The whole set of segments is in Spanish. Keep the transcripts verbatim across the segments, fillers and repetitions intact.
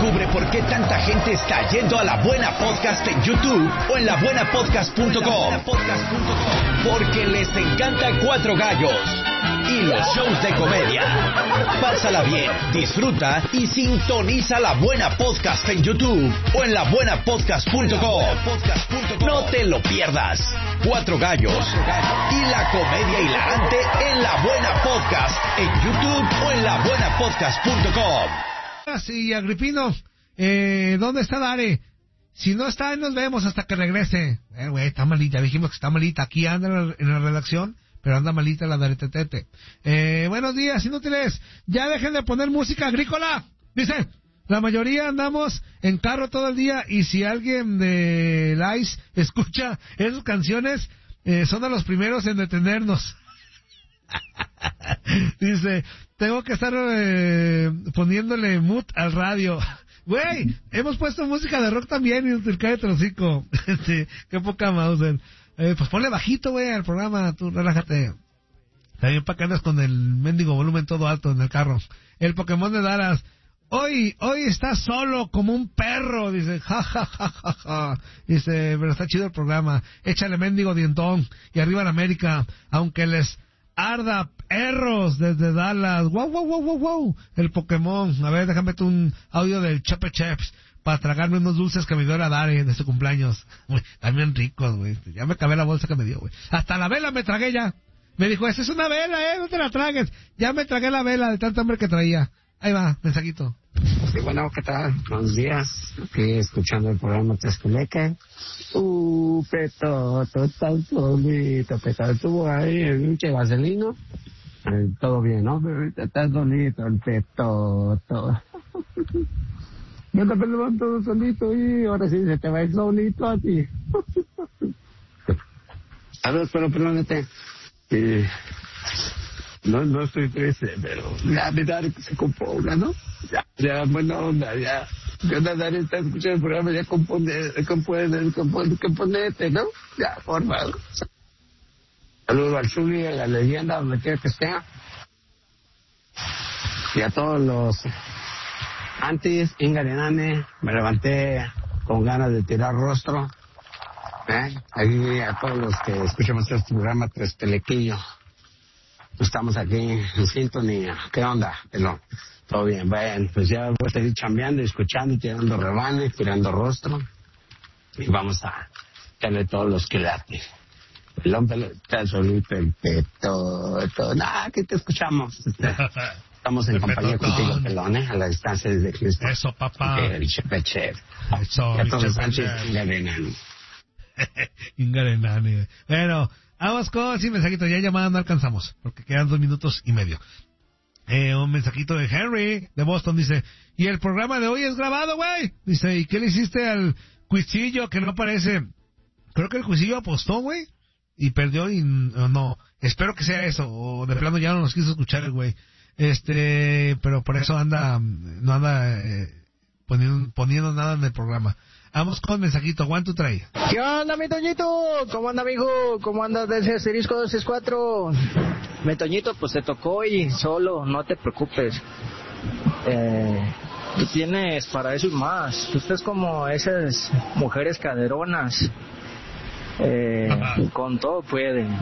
Descubre por qué tanta gente está yendo a La Buena Podcast en YouTube o en la buena podcast punto com. Porque les encanta Cuatro Gallos y los shows de comedia. Pásala bien, disfruta y sintoniza La Buena Podcast en YouTube o en la buena podcast punto com. No te lo pierdas. Cuatro Gallos y la comedia hilarante en La Buena Podcast en YouTube o en la buena podcast punto com. Sí, Agripino, eh, ¿dónde está Dare? Si no está, nos vemos hasta que regrese. Eh, güey, está malita, dijimos que está malita. Aquí anda en la, en la redacción, pero anda malita la Dare Tetete. Eh, buenos días, inútiles. Ya dejen de poner música agrícola. Dice, la mayoría andamos en carro todo el día y si alguien de Lice escucha esas canciones, eh, son de los primeros en detenernos. Dice, tengo que estar eh, poniéndole mute al radio. Güey, hemos puesto música de rock también y el cállate el hocico. Sí, qué poca Mauser. Eh, pues ponle bajito, güey, al programa, tú relájate. También para que andas con el mendigo volumen todo alto en el carro. El Pokémon de Daras. Hoy, hoy está solo como un perro, dice, ja, ja, ja, ja, ja. Dice, pero está chido el programa. Échale mendigo dientón y arriba en América, aunque les arda perros desde Dallas. Wow, wow, wow, wow, wow. El Pokémon. A ver, déjame tú un audio del Chope Cheps para tragarme unos dulces que me dio la Dare de su cumpleaños. Uy, también ricos, güey. Ya me acabé la bolsa que me dio, güey. Hasta la vela me tragué ya. Me dijo, esa es una vela, eh, no te la tragues. Ya me tragué la vela de tanta hambre que traía. Ahí va, mensajito. Sí, bueno, ¿qué tal? Buenos días. Aquí escuchando el programa Tezculeque. Uh, Petoto, tan solito. Petoto estuvo ahí en un che vaselino. Eh, todo bien, ¿no? Pero tan solito el Petoto. Yo te levanto todo solito y ahora sí se te va a ir solito a ti. Saludos, pero perdónate. Sí. No, no estoy triste, pero ya me da que se componga, ¿no? Ya, ya, buena onda, ya. Yo nada, está escuchando el programa, ya compone, compone, compone, componete, ¿no? Ya, por favor. Saludos al Zuli, a la leyenda, donde quiera que esté. Y a todos los antis, Ingarenane, me levanté con ganas de tirar rostro. ¿Eh? Ahí a todos los que escuchamos este programa, Tres Telequillo. Estamos aquí en sintonía. ¿Qué onda? Pero, todo bien. Bueno, pues ya voy a seguir chambeando, escuchando, tirando rebanes, tirando rostro. Y vamos a darle todos los quilates. El hombre está solito, el peto, todo. Nada, que te escuchamos. Estamos en compañía contigo, pelón, ¿eh? A la distancia desde Cristo. Eso, papá. El chepeche. Eso, y a todos antes, Ingarenani. Ingarenani. Bueno. Vamos con, sí, mensajito, ya llamada no alcanzamos, porque quedan dos minutos y medio. Eh, un mensajito de Henry, de Boston, dice, y el programa de hoy es grabado, güey. Dice, ¿y qué le hiciste al cuisillo que no aparece? Creo que el cuisillo apostó, güey, y perdió y no, no, espero que sea eso, o de plano ya no nos quiso escuchar el güey. Este, pero por eso anda, no anda eh, poniendo, poniendo nada en el programa. Vamos con mensajito, Juan, tú trae. ¿Qué onda, mi Toñito? ¿Cómo anda, amigo? ¿Cómo anda de ese asterisco dos seis cuatro? Mi Toñito, pues te tocó y solo, no te preocupes. Eh, tú tienes para eso y más. Tú estás como esas mujeres caderonas. Eh, con todo pueden.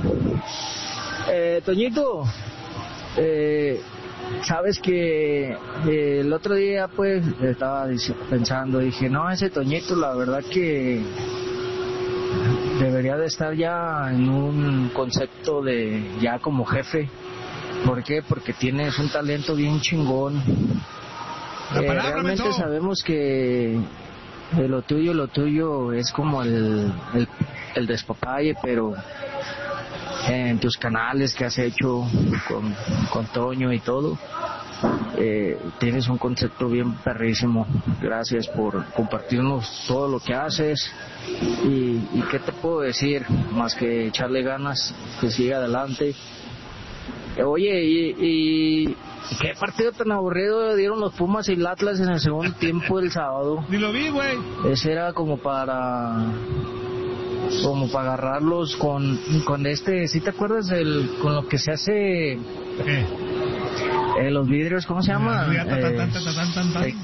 Eh, Toñito, eh... sabes que eh, el otro día pues estaba pensando, dije, no, ese Toñito la verdad que debería de estar ya en un concepto de ya como jefe. ¿Por qué? Porque tienes un talento bien chingón. Eh, realmente sabemos que de lo tuyo, lo tuyo es como el, el, el despapalle, pero en tus canales que has hecho con, con Toño y todo, eh, tienes un concepto bien perrísimo. Gracias por compartirnos todo lo que haces y, y qué te puedo decir más que echarle ganas, que siga adelante. Oye, y, y qué partido tan aburrido dieron los Pumas y el Atlas en el segundo tiempo del sábado. Ni lo vi, güey. Ese era como para como para agarrarlos con con este, ¿sí te acuerdas del con lo que se hace? ¿Qué? Eh, los vidrios, ¿cómo se llama? Eh,